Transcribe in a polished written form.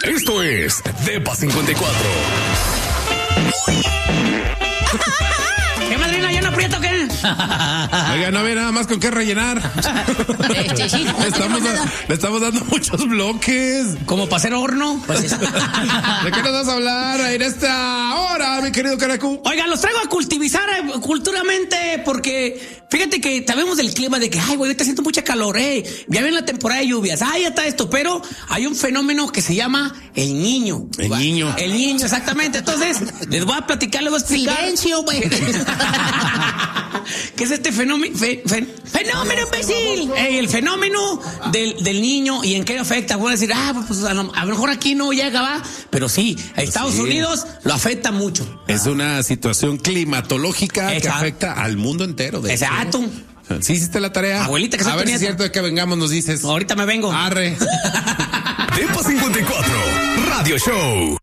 Esto es Depa 54. ¿Qué madrina, ya no aprieto qué? Oiga, no había nada más con qué rellenar. Sí, Le estamos dando muchos bloques. como para hacer horno. Pues ¿De qué nos vas a hablar en esta hora, mi querido Caracú? Oigan, los traigo a cultivizar culturalmente porque fíjate que sabemos del clima de que, ay, güey, ahorita siento mucha calor, ya viene la temporada de lluvias, ya está esto, pero hay un fenómeno que se llama el niño. El niño. El niño, exactamente. Entonces, les voy a platicar, les voy a explicar. Silencio, güey. ¿Qué es este fenómeno? ¡Fenómeno, imbécil! El fenómeno del niño y en qué afecta. Voy a decir, pues a lo mejor aquí no llega, va. Pero sí, a Estados Unidos lo afecta mucho. Es una situación climatológica que Exacto. afecta al mundo entero. De hecho. Exacto. ¿Sí hiciste la tarea? Abuelita, que a soy ver tu si es nieta. cierto de que vengamos, nos dices. Ahorita me vengo. Arre. Depa 54 Radio Show.